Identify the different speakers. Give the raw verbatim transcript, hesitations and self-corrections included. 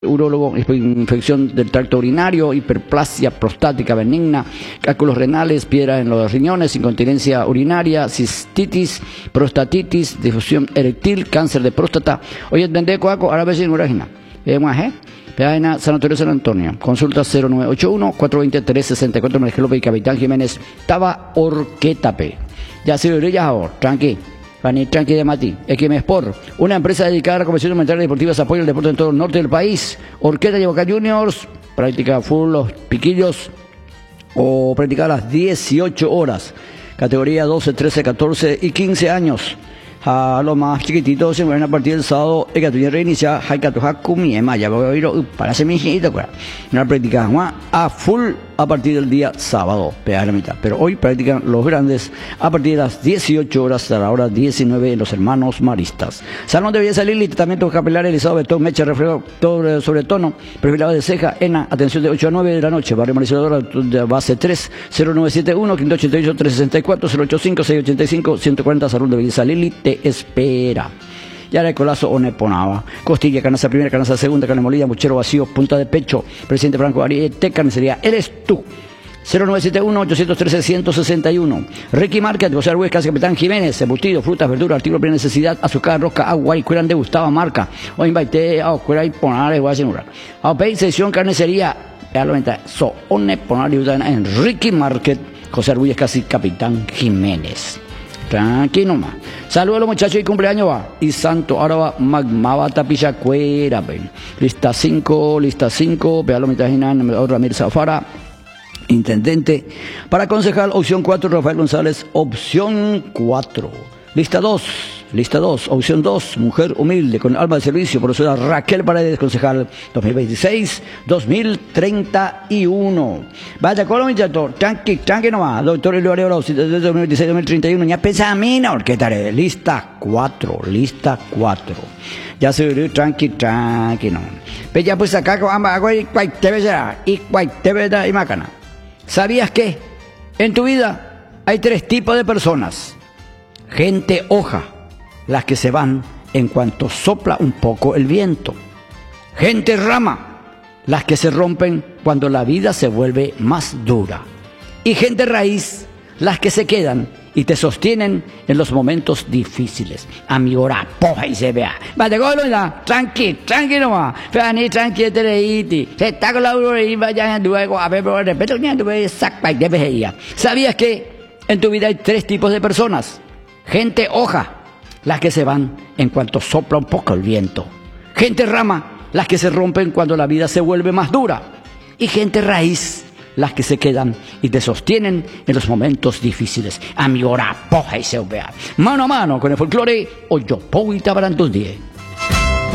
Speaker 1: Urólogo, infección del tracto urinario, hiperplasia prostática benigna, cálculos renales, piedra en los riñones, incontinencia urinaria, cistitis, prostatitis, difusión eréctil, cáncer de próstata. Oye, ¿entendés coaco? Ahora ves en uragina. Eh, ¿eh? Pedagina Sanatorio San Antonio. Consulta cero nueve ocho uno, cuatro dos tres, tres seis cuatro, María López y Capitán Jiménez. Taba Orquetape. Ya se lo ya ahora, tranqui. Vani, tranqui de Mati. Equimesport, una empresa dedicada a la convención humanitaria y deportivas, apoya el deporte en todo el norte del país. Orqueta y Boca Juniors, práctica full los piquillos o practicar a las dieciocho horas. Categoría doce, trece, catorce y quince años. A los más chiquititos se mueven a partir del sábado. El que tuviera reinicia, hay que tocar con mi ema. Ya voy a oír para ser mi hijito. Una práctica a full a partir del día sábado, pegar la mitad. Pero hoy practican los grandes a partir de las dieciocho horas hasta la hora diecinueve, los hermanos maristas. Salón de belleza Lili, tratamientos capilares, alisado, betón, mecha, reflejo sobre tono, perfilado de ceja, ENA, atención de ocho a nueve de la noche, barrio Marisol de base tres, cero nueve siete uno, quinientos ochenta y ocho, trescientos sesenta y cuatro, cero ocho cinco, seiscientos ochenta y cinco, ciento cuarenta, Salón de belleza Lili, te espera. Ya el colazo oneponaba. Costilla, canasta primera, canasta segunda, carne molida, muchero vacío, punta de pecho. Presidente Franco Ariete, carnicería, eres tú. cero nueve siete uno, ocho uno tres, uno cero seis uno. Ricky Market, José Arguez, Casa Capitán Jiménez, embutido, frutas, verduras, artículos de primera necesidad, azúcar, rosca, agua y cueran de Gustavo Marca. O invité a cuera y ponales, voy a asegurar. A Pei, sesión carnicería, ya lo venta, so oneponar en Ricky Market, José Arguez, Casa Capitán Jiménez. Tranquilo más. Saludos a los muchachos y cumpleaños va. Y santo, ahora va Magmaba Tapilla Cuera. Lista cinco, lista cinco. Vealo mitad Ramírez Zafara. Intendente. Para concejal, opción cuatro, Rafael González. Opción cuatro. Lista dos, lista dos, opción dos, mujer humilde con alma de servicio, profesora Raquel Paredes, concejal dos mil veintiséis a dos mil treinta y uno. Vaya Colombia, tranqui, tranqui nomás, doctor Elio Arevalo, dos mil veintiséis a dos mil treinta y uno, ya pensa a mí, no, ¿qué tal? Lista cuatro, lista cuatro. Ya se ve tranqui, tranqui, no. Pero ya pues acá, y cuay te verá, y cuay te verá, y macana. ¿Sabías que en tu vida hay tres tipos de personas? Gente hoja, las que se van en cuanto sopla un poco el viento. Gente rama, las que se rompen cuando la vida se vuelve más dura. Y gente raíz, las que se quedan y te sostienen en los momentos difíciles. Amigo, ora, poja y se vea. Vale, golo, ya, tranqui, tranqui nomás. Fani, tranqui, te leíti. Se está con la aurora y vaya luego a ver, por respeto, ya tuve sac, de vejeía. ¿Sabías que en tu vida hay tres tipos de personas? Gente hoja, las que se van en cuanto sopla un poco el viento. Gente rama, las que se rompen cuando la vida se vuelve más dura. Y gente raíz, las que se quedan y te sostienen en los momentos difíciles. Amigo, ora, poja y se vea. Mano a mano con el folclore, Oyopo y Tabarantundie.